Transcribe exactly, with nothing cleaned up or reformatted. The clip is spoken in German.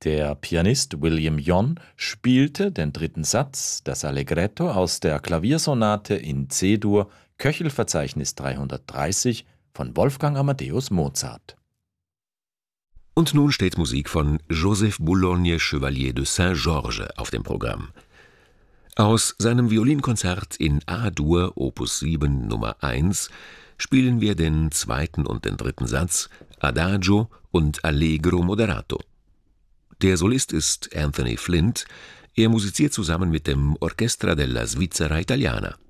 Der Pianist William Yon spielte den dritten Satz, das Allegretto aus der Klaviersonate in C-Dur, Köchelverzeichnis dreihundertdreißig von Wolfgang Amadeus Mozart. Und nun steht Musik von Joseph Boulogne Chevalier de Saint-Georges auf dem Programm. Aus seinem Violinkonzert in A-Dur Opus sieben Nummer eins spielen wir den zweiten und den dritten Satz, Adagio und Allegro moderato. Der Solist ist Anthony Flint, er musiziert zusammen mit dem Orchestra della Svizzera Italiana.